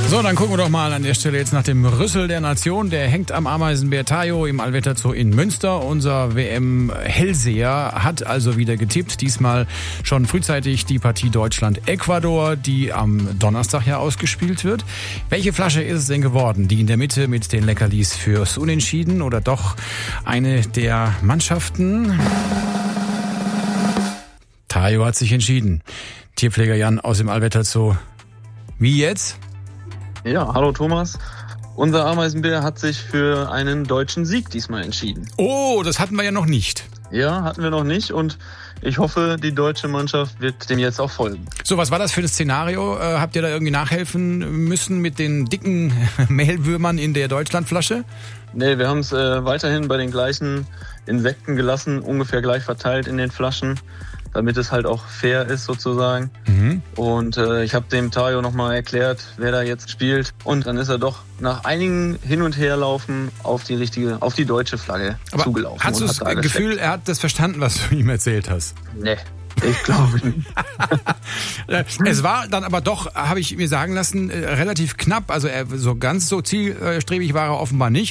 So, dann gucken wir doch mal an der Stelle jetzt nach dem Rüssel der Nation. Der hängt am Ameisenbär Tayo im Allwetter Zoo in Münster. Unser WM-Hellseher hat also wieder getippt. Diesmal schon frühzeitig die Partie Deutschland-Ecuador, die am Donnerstag ja ausgespielt wird. Welche Flasche ist es denn geworden? Die in der Mitte mit den Leckerlis fürs Unentschieden oder doch eine der Mannschaften? Tayo hat sich entschieden. Tierpfleger Jan aus dem Allwetter Zoo. Wie jetzt? Ja, hallo Thomas. Unser Ameisenbär hat sich für einen deutschen Sieg diesmal entschieden. Oh, das hatten wir ja noch nicht. Ja, hatten wir noch nicht und ich hoffe, die deutsche Mannschaft wird dem jetzt auch folgen. So, was war das für ein Szenario? Habt ihr da irgendwie nachhelfen müssen mit den dicken Mehlwürmern in der Deutschlandflasche? Nee, wir haben es weiterhin bei den gleichen Insekten gelassen, ungefähr gleich verteilt in den Flaschen, damit es halt auch fair ist sozusagen. Mhm. Und ich habe dem Tayo nochmal erklärt, wer da jetzt spielt. Und dann ist er doch nach einigen Hin- und Herlaufen auf die deutsche Flagge zugelaufen. Hast du das Gefühl, er hat das verstanden, was du ihm erzählt hast? Nee. Ich glaube nicht. Es war dann aber doch, habe ich mir sagen lassen, relativ knapp. Also ganz so zielstrebig war er offenbar nicht.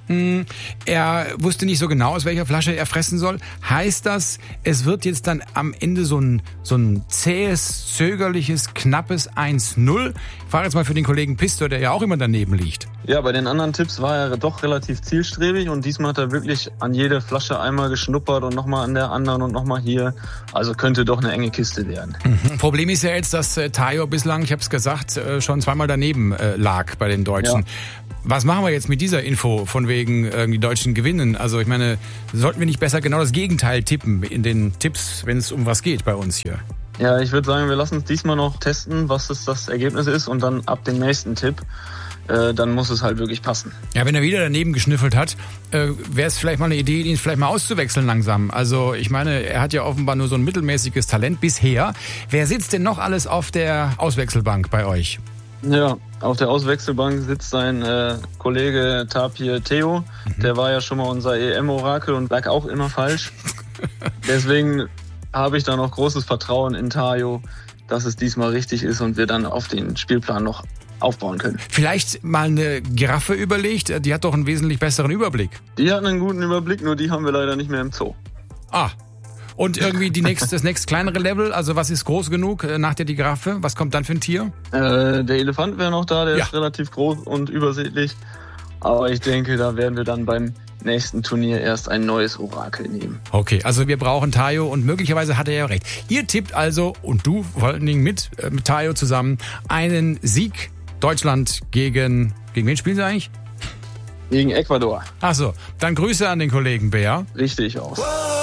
Er wusste nicht so genau, aus welcher Flasche er fressen soll. Heißt das, es wird jetzt dann am Ende so ein zähes, zögerliches, knappes 1-0? Ich frage jetzt mal für den Kollegen Pistor, der ja auch immer daneben liegt. Ja, bei den anderen Tipps war er doch relativ zielstrebig und diesmal hat er wirklich an jede Flasche einmal geschnuppert und nochmal an der anderen und nochmal hier. Also könnte doch eine enge Kiste werden. Problem ist ja jetzt, dass Tayo bislang, ich habe es gesagt, schon zweimal daneben lag bei den Deutschen. Ja. Was machen wir jetzt mit dieser Info von wegen die Deutschen gewinnen? Also ich meine, sollten wir nicht besser genau das Gegenteil tippen in den Tipps, wenn es um was geht bei uns hier? Ja, ich würde sagen, wir lassen uns diesmal noch testen, was das Ergebnis ist und dann ab dem nächsten Tipp. Dann muss es halt wirklich passen. Ja, wenn er wieder daneben geschnüffelt hat, wäre es vielleicht mal eine Idee, ihn vielleicht mal auszuwechseln langsam. Also ich meine, er hat ja offenbar nur so ein mittelmäßiges Talent bisher. Wer sitzt denn noch alles auf der Auswechselbank bei euch? Ja, auf der Auswechselbank sitzt sein Kollege Tapir Theo. Der war ja schon mal unser EM-Orakel und lag auch immer falsch. Deswegen habe ich da noch großes Vertrauen in Tayo, dass es diesmal richtig ist und wir dann auf den Spielplan noch aufbauen können. Vielleicht mal eine Giraffe überlegt, die hat doch einen wesentlich besseren Überblick. Die hat einen guten Überblick, nur die haben wir leider nicht mehr im Zoo. Ah, und irgendwie das nächst kleinere Level, also was ist groß genug nach der Giraffe? Was kommt dann für ein Tier? Der Elefant wäre noch da, der ist relativ groß und übersichtlich. Aber ich denke, da werden wir dann beim nächsten Turnier erst ein neues Orakel nehmen. Okay, also wir brauchen Tayo und möglicherweise hat er ja recht. Ihr tippt also, und du vor allen Dingen mit Tayo zusammen, einen Sieg Deutschland gegen wen spielen sie eigentlich? Gegen Ecuador. Ach so, dann Grüße an den Kollegen Bär. Richtig auch.